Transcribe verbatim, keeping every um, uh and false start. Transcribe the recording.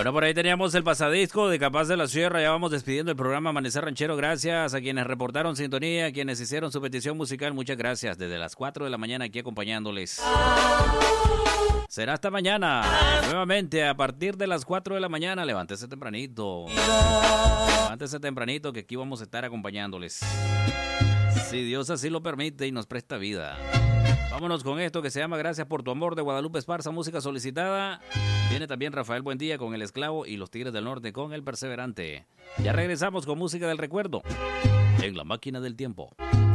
Bueno, por ahí teníamos el pasadisco de Capaz de la Sierra. Ya vamos despidiendo el programa Amanecer Ranchero. Gracias a quienes reportaron sintonía, a quienes hicieron su petición musical. Muchas gracias. Desde las cuatro de la mañana aquí acompañándoles. Será hasta mañana. Nuevamente a partir de las cuatro de la mañana. Levántese tempranito. Levántese tempranito que aquí vamos a estar acompañándoles. Si Dios así lo permite y nos presta vida. Vámonos con esto que se llama Gracias por tu amor de Guadalupe Esparza, música solicitada. Viene también Rafael Buendía con El Esclavo y Los Tigres del Norte con El Perseverante. Ya regresamos con música del recuerdo en La Máquina del Tiempo.